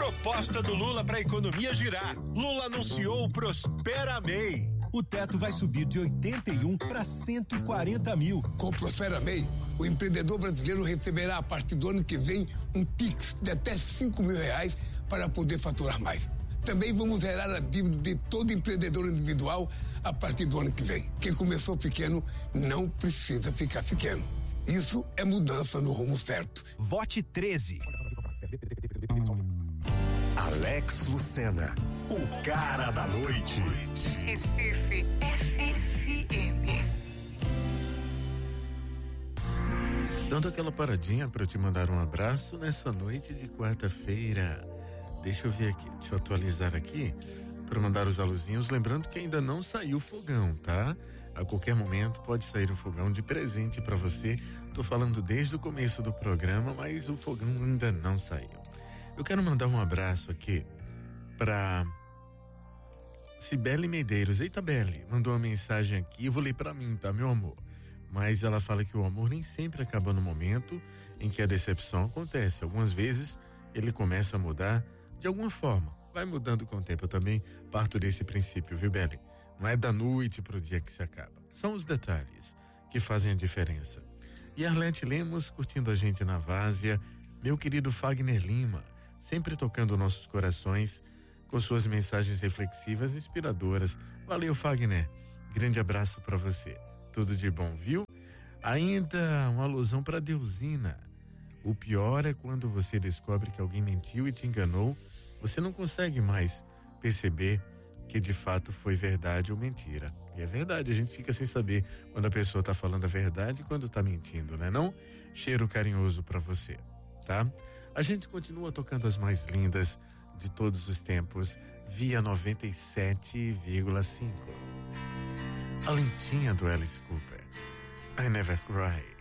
Proposta do Lula para a economia girar. Lula anunciou o Prospera MEI. O teto vai subir de 81 para 140 mil. Com o Prospera MEI, o empreendedor brasileiro receberá a partir do ano que vem um Pix de até R$5.000 para poder faturar mais. Também vamos zerar a dívida de todo empreendedor individual a partir do ano que vem. Quem começou pequeno não precisa ficar pequeno. Isso é mudança no rumo certo. Vote 13. Alex Lucena, o cara da noite. Recife FM. Dando aquela paradinha para te mandar um abraço nessa noite de quarta-feira. Deixa eu ver aqui, deixa eu atualizar aqui para mandar os alôzinhos, lembrando que ainda não saiu o fogão, tá? A qualquer momento pode sair um fogão de presente para você. Tô falando desde o começo do programa, mas o fogão ainda não saiu. Eu quero mandar um abraço aqui para Cibele Medeiros. Eita, Beli, mandou uma mensagem aqui, eu vou ler para mim, tá, meu amor? Mas ela fala que o amor nem sempre acaba no momento em que a decepção acontece. Algumas vezes ele começa a mudar de alguma forma. Vai mudando com o tempo. Eu também parto desse princípio, viu, Beli? Não é da noite pro dia que se acaba. São os detalhes que fazem a diferença. E Arlete Lemos curtindo a gente na Várzea. Meu querido Fagner Lima, sempre tocando nossos corações com suas mensagens reflexivas e inspiradoras. Valeu, Fagner. Grande abraço para você. Tudo de bom, viu? Ainda uma alusão para Deusina. O pior é quando você descobre que alguém mentiu e te enganou. Você não consegue mais perceber que de fato foi verdade ou mentira. E é verdade, a gente fica sem saber quando a pessoa tá falando a verdade e quando tá mentindo, né não? Cheiro carinhoso pra você, tá? A gente continua tocando as mais lindas de todos os tempos via 97,5. A lentinha do Alice Cooper. I Never Cry.